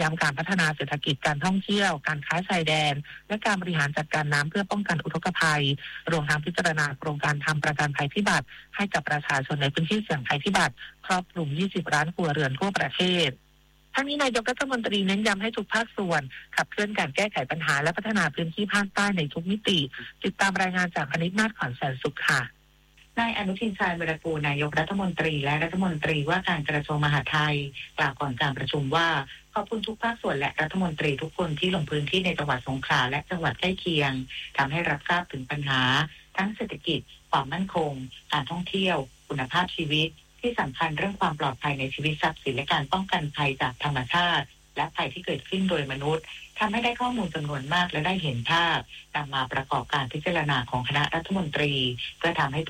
ย้ำการพัฒนาเศรษฐกิจการท่องเที่ยวการค้าชายแดนและการบริหารจัดการน้ำเพื่อป้องกันอุทกภัยรวมทั้งพิจารณาโครงการทำประกันภัยพิบัติให้กับประชาชนในพื้นที่เสี่ยงภัยพิบัติครอบคลุม20 ล้านครัวเรือนทั่วประเทศทั้งนี้นายกรัฐมนตรีเน้นย้ำให้ทุกภาคส่วนขับเคลื่อนการแก้ไขปัญหาและพัฒนาพื้นที่ภาคใต้ในทุกมิติติดตามรายงานจากพนิษฐ์นาฏขวัญแสนสุขค่ะนายอนุทินชาญวีรกูลนายกรัฐมนตรีและรัฐมนตรีว่าการกระทรวงมหาดไทยกล่าวก่อนการประชุมว่าขอบคุณทุกภาคส่วนและรัฐมนตรีทุกคนที่ลงพื้นที่ในจังหวัดสงขลาและจังหวัดใกล้เคียงทำให้รับทราบถึงปัญหาทั้งเศรษฐกิจความมั่นคงการท่องเที่ยวคุณภาพชีวิตที่สำคัญเรื่องความปลอดภัยในชีวิตทรัพย์สินและการป้องกันภัยจากธรรมชาติและภัยที่เกิดขึ้นโดยมนุษย์ทำให้ได้ข้อมูลจำนวนมากและได้เห็นภาพนำมาประกอบการพิจารณาของคณะรัฐมนตรีเพื่อทำให้